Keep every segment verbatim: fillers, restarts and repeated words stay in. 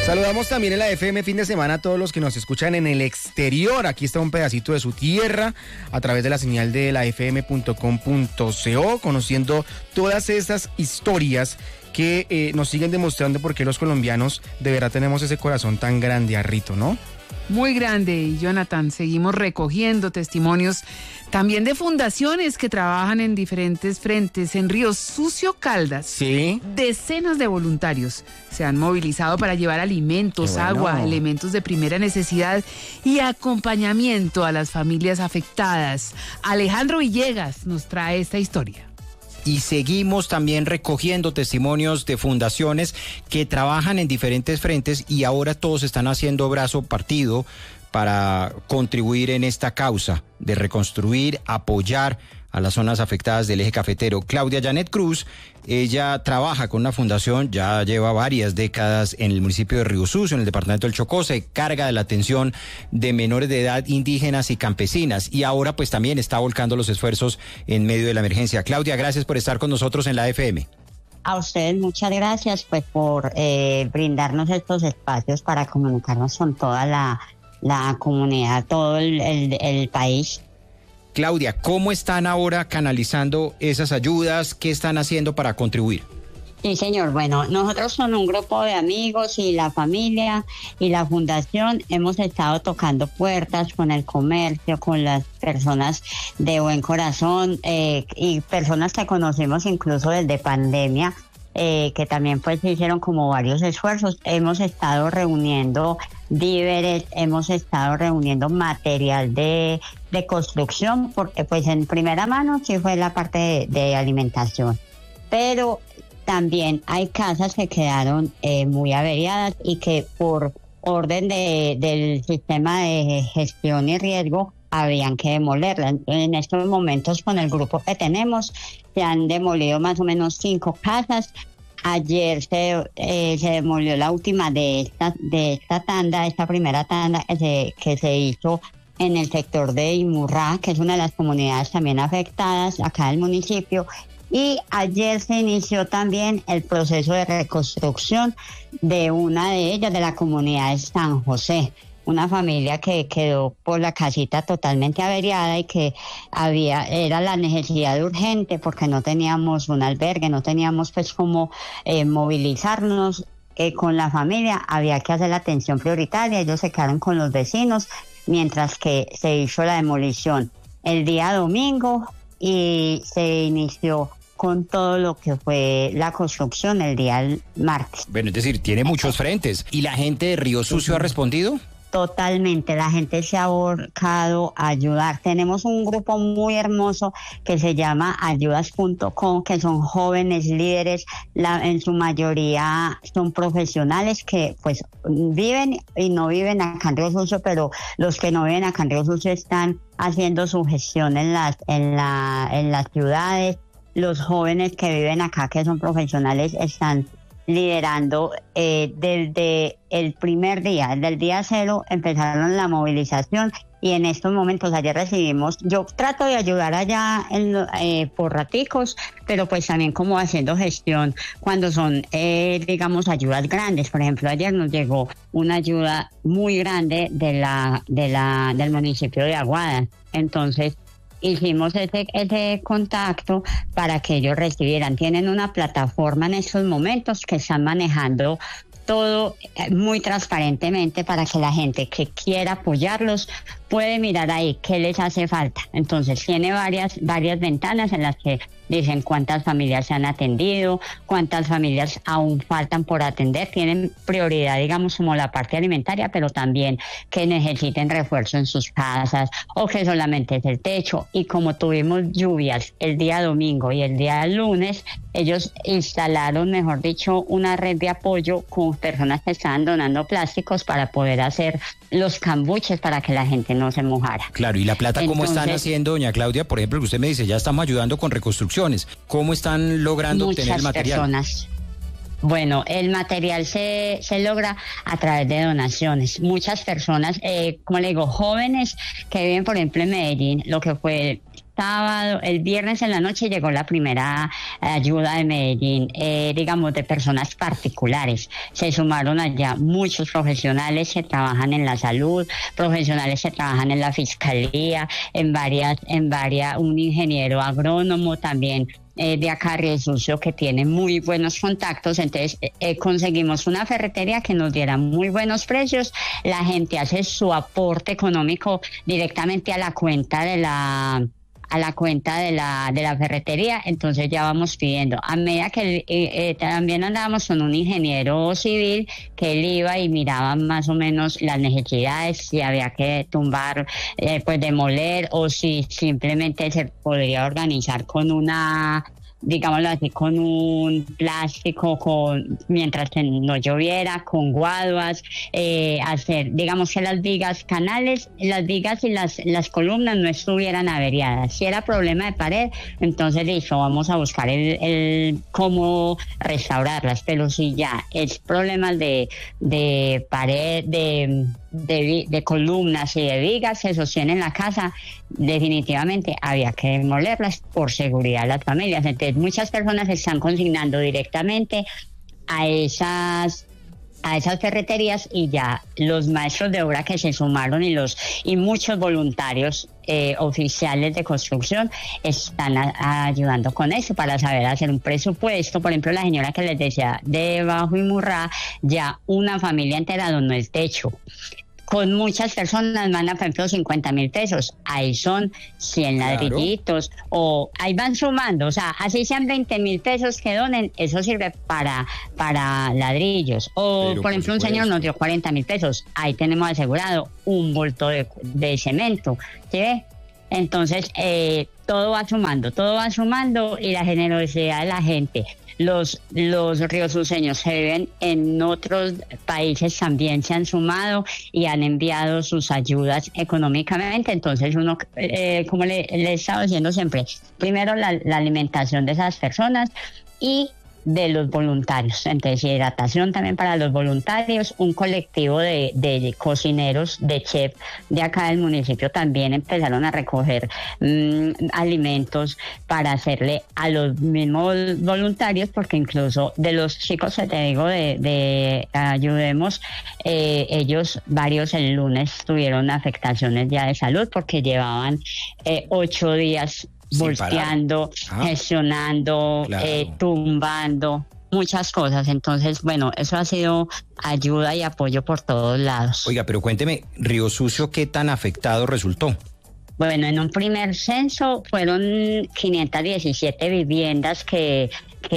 Saludamos también en la F M fin de semana a todos los que nos escuchan en el exterior. Aquí está un pedacito de su tierra a través de la señal de la f m punto com punto co, conociendo todas estas historias que eh, nos siguen demostrando por qué los colombianos de verdad tenemos ese corazón tan grande, Arrito, ¿no? Muy grande, y Jonathan, seguimos recogiendo testimonios también de fundaciones que trabajan en diferentes frentes. En Río Sucio, Caldas, sí, decenas de voluntarios se han movilizado para llevar alimentos, bueno. agua, elementos de primera necesidad y acompañamiento a las familias afectadas. Alejandro Villegas nos trae esta historia. Y seguimos también recogiendo testimonios de fundaciones que trabajan en diferentes frentes y ahora todos están haciendo brazo partido para contribuir en esta causa de reconstruir, apoyar a las zonas afectadas del eje cafetero. Claudia Janet Cruz, ella trabaja con una fundación, ya lleva varias décadas en el municipio de Río Sucio, en el departamento del Chocó, se carga de la atención de menores de edad indígenas y campesinas y ahora pues también está volcando los esfuerzos en medio de la emergencia. Claudia, gracias por estar con nosotros en la F M. A ustedes muchas gracias pues por eh, brindarnos estos espacios para comunicarnos con toda la, la comunidad, todo el, el, el país. Claudia, ¿cómo están ahora canalizando esas ayudas? ¿Qué están haciendo para contribuir? Sí, señor. Bueno, nosotros con un grupo de amigos y la familia y la fundación hemos estado tocando puertas con el comercio, con las personas de buen corazón eh, y personas que conocimos incluso desde pandemia. Eh, que también pues hicieron como varios esfuerzos. Hemos estado reuniendo víveres, hemos estado reuniendo material de, de construcción, porque pues en primera mano sí fue la parte de, de alimentación, pero también hay casas que quedaron eh, muy averiadas y que por orden de, del sistema de gestión y riesgo habían que demolerlas. En estos momentos con el grupo que tenemos se han demolido más o menos cinco casas. Ayer se, eh, se demolió la última de esta, de esta tanda, esta primera tanda que se, que se hizo en el sector de Imurrá, que es una de las comunidades también afectadas acá del municipio. Y ayer se inició también el proceso de reconstrucción de una de ellas, de la comunidad de San José. Una familia que quedó por la casita totalmente averiada y que había, era la necesidad urgente porque no teníamos un albergue, no teníamos pues cómo eh, movilizarnos eh, con la familia, había que hacer la atención prioritaria, ellos se quedaron con los vecinos mientras que se hizo la demolición el día domingo y se inició con todo lo que fue la construcción el día martes. Bueno, es decir, tiene muchos frentes. ¿Y la gente de Río Sucio ha respondido? Totalmente, la gente se ha volcado a ayudar. Tenemos un grupo muy hermoso que se llama ayudas punto com, que son jóvenes líderes, la, en su mayoría son profesionales que pues viven y no viven acá en Río Sucio, pero los que no viven acá en Río Sucio están haciendo su gestión en las, en la, en las ciudades. Los jóvenes que viven acá, que son profesionales, están liderando eh, desde el primer día, desde el día cero empezaron la movilización y en estos momentos ayer recibimos, yo trato de ayudar allá en, eh, por raticos, pero pues también como haciendo gestión cuando son eh, digamos ayudas grandes. Por ejemplo, ayer nos llegó una ayuda muy grande de la, de la, del municipio de Aguada, entonces hicimos ese, ese contacto para que ellos recibieran. Tienen una plataforma en estos momentos que están manejando todo muy transparentemente para que la gente que quiera apoyarlos puede mirar ahí qué les hace falta. Entonces tiene varias, varias ventanas en las que dicen cuántas familias se han atendido, cuántas familias aún faltan por atender. Tienen prioridad, digamos, como la parte alimentaria, pero también que necesiten refuerzo en sus casas o que solamente es el techo. Y como tuvimos lluvias el día domingo y el día lunes, ellos instalaron, mejor dicho, una red de apoyo con personas que estaban donando plásticos para poder hacer los cambuches para que la gente no se mojara. Claro, ¿y la plata cómo Entonces, están haciendo, doña Claudia? Por ejemplo, que usted me dice, ya estamos ayudando con reconstrucciones. ¿Cómo están logrando obtener el material? Personas. Bueno, el material se, se logra a través de donaciones. Muchas personas, eh, como le digo, jóvenes que viven, por ejemplo, en Medellín, lo que fue sábado, el viernes en la noche llegó la primera ayuda de Medellín, eh, digamos, de personas particulares. Se sumaron allá muchos profesionales que trabajan en la salud, profesionales que trabajan en la fiscalía, en varias, en varias, un ingeniero agrónomo también. Eh, de acá Río Sucio, que tiene muy buenos contactos. Entonces eh, conseguimos una ferretería que nos diera muy buenos precios. La gente hace su aporte económico directamente a la cuenta de la a la cuenta de la de la ferretería. Entonces ya vamos pidiendo, a medida que eh, eh, también andábamos con un ingeniero civil que él iba y miraba más o menos las necesidades, si había que tumbar, eh, pues demoler, o si simplemente se podría organizar con una, digámoslo así, con un plástico, con mientras que no lloviera, con guaduas, eh, hacer, digamos que las vigas canales, las vigas y las, las columnas no estuvieran averiadas. Si era problema de pared, entonces listo, vamos a buscar el, el cómo restaurarlas, pero si ya es problemas de, de pared, de... De, de columnas y de vigas que sostienen la casa, definitivamente había que demolerlas por seguridad de las familias. Entonces muchas personas se están consignando directamente a esas a esas ferreterías, y ya los maestros de obra que se sumaron y los y muchos voluntarios eh, oficiales de construcción están a, a ayudando con eso para saber hacer un presupuesto. Por ejemplo, la señora que les decía de Bajo Imurra, ya una familia entera donó el techo. Con muchas personas mandan, por ejemplo, cincuenta mil pesos. Ahí son cien claro. ladrillitos, o ahí van sumando. O sea, así sean veinte mil pesos que donen, eso sirve para, para ladrillos. O, Pero por ejemplo, por un señor nos dio cuarenta mil pesos. Ahí tenemos asegurado un bulto de, de cemento. ¿Sí ve? Entonces, eh, todo va sumando, todo va sumando, y la generosidad de la gente. Los, los riosuceños se viven en otros países también se han sumado y han enviado sus ayudas económicamente. Entonces uno, eh, como le, le he estado diciendo siempre, primero la, la alimentación de esas personas y de los voluntarios. Entonces, hidratación también para los voluntarios. Un colectivo de, de cocineros, de chef de acá del municipio también empezaron a recoger mmm, alimentos para hacerle a los mismos voluntarios, porque incluso de los chicos que te digo de, de Ayudemos, eh, ellos varios el lunes tuvieron afectaciones ya de salud porque llevaban eh, ocho días volteando, ah, gestionando, claro. eh, tumbando, muchas cosas. Entonces, bueno, eso ha sido ayuda y apoyo por todos lados. Oiga, pero cuénteme, Río Sucio, ¿qué tan afectado resultó? Bueno, en un primer censo fueron quinientas diecisiete viviendas que,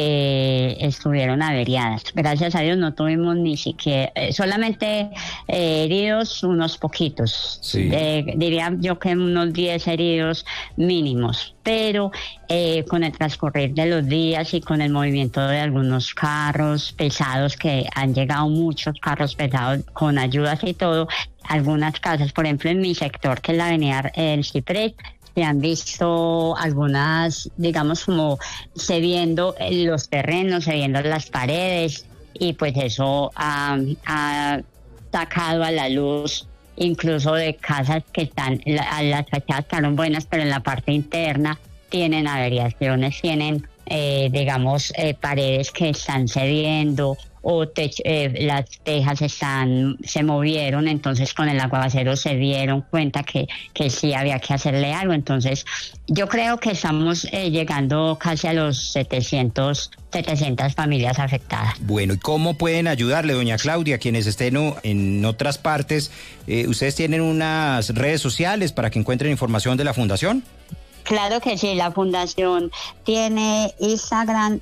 que estuvieron averiadas. Gracias a Dios no tuvimos ni siquiera, eh, solamente eh, heridos unos poquitos. Sí. Eh, diría yo que unos diez heridos mínimos. Pero eh, con el transcurrir de los días y con el movimiento de algunos carros pesados, que han llegado muchos carros pesados con ayudas y todo, algunas casas, por ejemplo en mi sector, que es la avenida El Ciprés, se han visto algunas, digamos, como cediendo los terrenos, cediendo las paredes, y pues eso ha, ha sacado a la luz incluso de casas que están, la, las fachadas quedaron buenas, pero en la parte interna tienen averiaciones, tienen, eh, digamos, eh, paredes que están cediendo, o techo, eh, las tejas están, se movieron. Entonces con el aguacero se dieron cuenta que, que sí había que hacerle algo. Entonces yo creo que estamos eh, llegando casi a los setecientas familias afectadas. Bueno, ¿y cómo pueden ayudarle, doña Claudia, quienes estén en otras partes? Eh, ¿Ustedes tienen unas redes sociales para que encuentren información de la fundación? Claro que sí, la fundación tiene Instagram,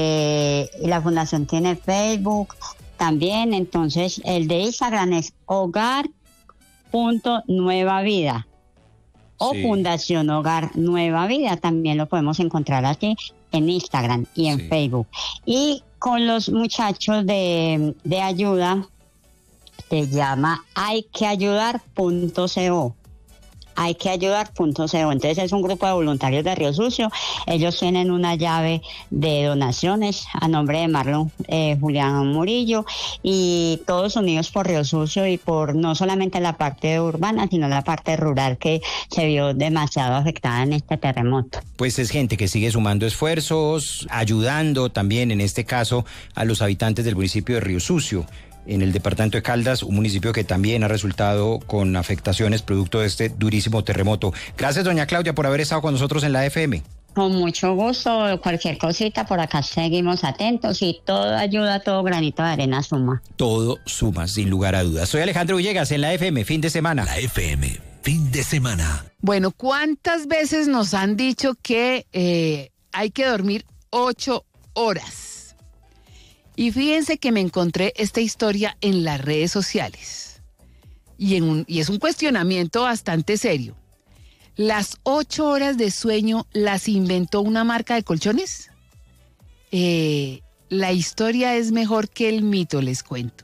eh, y la fundación tiene Facebook también. Entonces el de Instagram es hogar punto nueva vida, o sí. Fundación Hogar Nueva Vida, también lo podemos encontrar así en Instagram y en sí. Facebook. Y con los muchachos de, de ayuda se llama hay que ayudar punto co. hay que ayudar punto co. Entonces es un grupo de voluntarios de Río Sucio. Ellos tienen una llave de donaciones a nombre de Marlon eh, Julián Murillo, y todos unidos por Río Sucio y por no solamente la parte urbana, sino la parte rural que se vio demasiado afectada en este terremoto. Pues es gente que sigue sumando esfuerzos, ayudando también en este caso a los habitantes del municipio de Río Sucio, en el departamento de Caldas, un municipio que también ha resultado con afectaciones producto de este durísimo terremoto. Gracias, doña Claudia, por haber estado con nosotros en la F M. Con mucho gusto, cualquier cosita, por acá seguimos atentos, y todo ayuda, todo granito de arena suma. Todo suma, sin lugar a dudas. Soy Alejandro Villegas en la F M, fin de semana. La F M, fin de semana. Bueno, ¿cuántas veces nos han dicho que eh, hay que dormir ocho horas? Y fíjense que me encontré esta historia en las redes sociales. Y, en un, y es un cuestionamiento bastante serio. ¿Las ocho horas de sueño las inventó una marca de colchones? Eh, la historia es mejor que el mito, les cuento.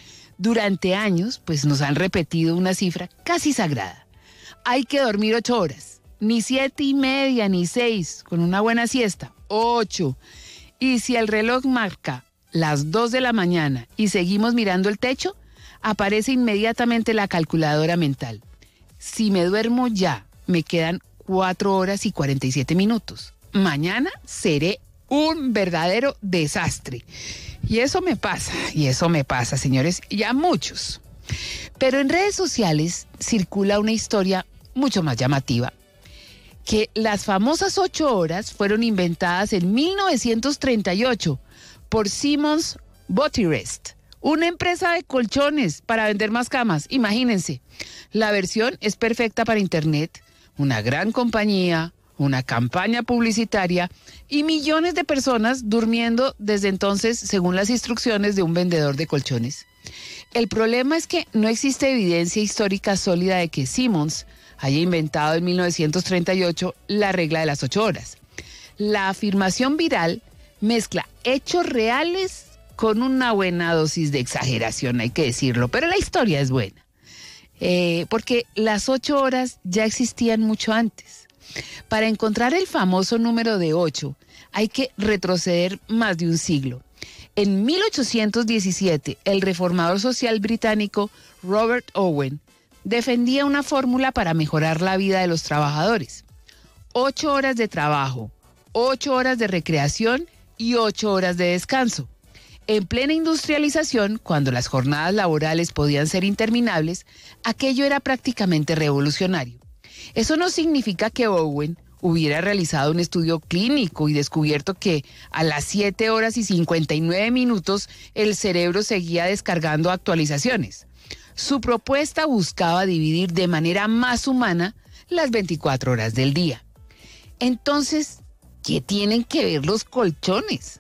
Durante años, pues nos han repetido una cifra casi sagrada. Hay que dormir ocho horas. Ni siete y media, ni seis, con una buena siesta. Ocho. Y si el reloj marca las dos de la mañana y seguimos mirando el techo, aparece inmediatamente la calculadora mental. Si me duermo ya, me quedan cuatro horas y cuarenta y siete minutos. Mañana seré un verdadero desastre. Y eso me pasa, y eso me pasa, señores, y a muchos. Pero en redes sociales circula una historia mucho más llamativa, que las famosas ocho horas fueron inventadas en mil novecientos treinta y ocho por Simmons Bottirest, una empresa de colchones para vender más camas. Imagínense, la versión es perfecta para internet, una gran compañía, una campaña publicitaria y millones de personas durmiendo desde entonces según las instrucciones de un vendedor de colchones. El problema es que no existe evidencia histórica sólida de que Simmons haya inventado en mil novecientos treinta y ocho la regla de las ocho horas. La afirmación viral mezcla hechos reales con una buena dosis de exageración, hay que decirlo, pero la historia es buena. Eh, porque las ocho horas ya existían mucho antes. Para encontrar el famoso número de ocho, hay que retroceder más de un siglo. En mil ochocientos diecisiete, el reformador social británico Robert Owen defendía una fórmula para mejorar la vida de los trabajadores. Ocho horas de trabajo, ocho horas de recreación y ocho horas de descanso. En plena industrialización, cuando las jornadas laborales podían ser interminables, aquello era prácticamente revolucionario. Eso no significa que Owen hubiera realizado un estudio clínico y descubierto que a las siete horas y cincuenta y nueve minutos el cerebro seguía descargando actualizaciones. Su propuesta buscaba dividir de manera más humana las veinticuatro horas del día. Entonces, ¿qué tienen que ver los colchones?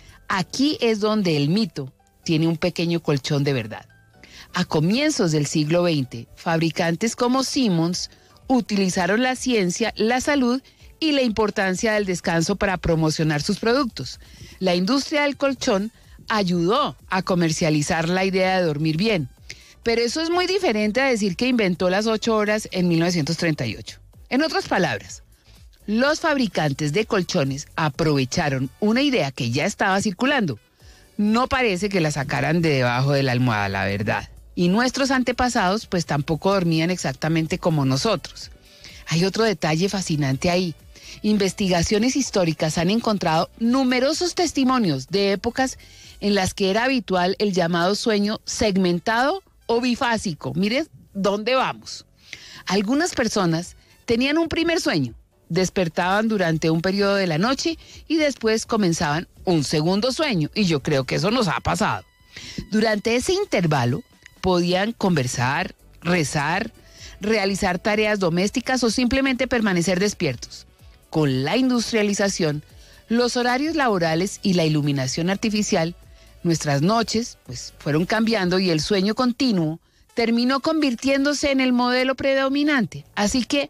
Aquí es donde el mito tiene un pequeño colchón de verdad. A comienzos del siglo veinte, fabricantes como Simmons utilizaron la ciencia, la salud y la importancia del descanso para promocionar sus productos. La industria del colchón ayudó a comercializar la idea de dormir bien. Pero eso es muy diferente a decir que inventó las ocho horas en mil novecientos treinta y ocho. En otras palabras, los fabricantes de colchones aprovecharon una idea que ya estaba circulando. No parece que la sacaran de debajo de la almohada, la verdad. Y nuestros antepasados pues tampoco dormían exactamente como nosotros. Hay otro detalle fascinante ahí. Investigaciones históricas han encontrado numerosos testimonios de épocas en las que era habitual el llamado sueño segmentado o bifásico. Mire dónde vamos. Algunas personas tenían un primer sueño, despertaban durante un periodo de la noche y después comenzaban un segundo sueño, y yo creo que eso nos ha pasado. Durante ese intervalo podían conversar, rezar, realizar tareas domésticas o simplemente permanecer despiertos. Con la industrialización, los horarios laborales y la iluminación artificial, nuestras noches pues, fueron cambiando y el sueño continuo terminó convirtiéndose en el modelo predominante. Así que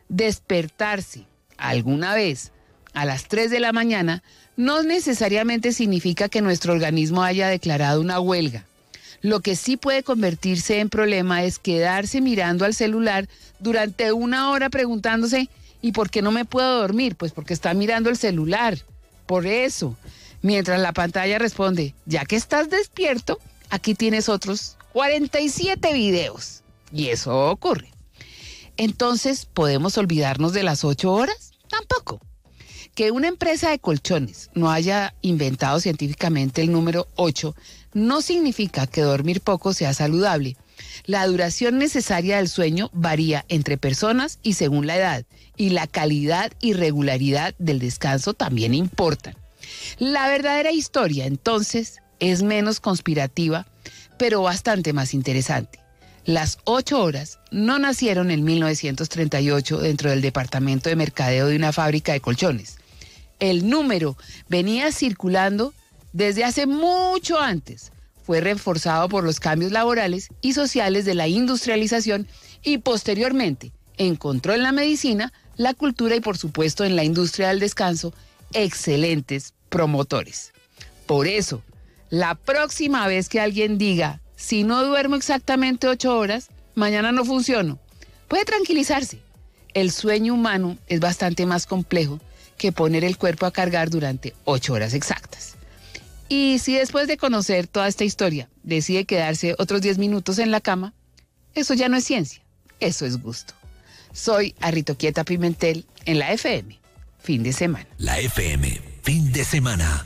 despertarse alguna vez a las tres de la mañana no necesariamente significa que nuestro organismo haya declarado una huelga. Lo que sí puede convertirse en problema es quedarse mirando al celular durante una hora preguntándose, ¿y por qué no me puedo dormir? Pues porque está mirando el celular. Por eso, mientras la pantalla responde, ya que estás despierto, aquí tienes otros cuarenta y siete videos. Y eso ocurre. Entonces, ¿podemos olvidarnos de las ocho horas? Tampoco. Que una empresa de colchones no haya inventado científicamente el número ocho no significa que dormir poco sea saludable. La duración necesaria del sueño varía entre personas y según la edad, y la calidad y regularidad del descanso también importan. La verdadera historia, entonces, es menos conspirativa, pero bastante más interesante. Las ocho horas no nacieron en mil novecientos treinta y ocho dentro del departamento de mercadeo de una fábrica de colchones. El número venía circulando desde hace mucho antes. Fue reforzado por los cambios laborales y sociales de la industrialización y posteriormente encontró en la medicina, la cultura y por supuesto en la industria del descanso excelentes promotores. Por eso, la próxima vez que alguien diga, si no duermo exactamente ocho horas, mañana no funciono, puede tranquilizarse. El sueño humano es bastante más complejo que poner el cuerpo a cargar durante ocho horas exactas. Y si después de conocer toda esta historia decide quedarse otros diez minutos en la cama, eso ya no es ciencia, eso es gusto. Soy Arritoquieta Pimentel en la F M, fin de semana. La F M, fin de semana.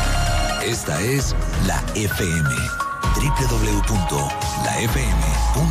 Esta es la F M, doble u doble u doble u punto la f m punto com.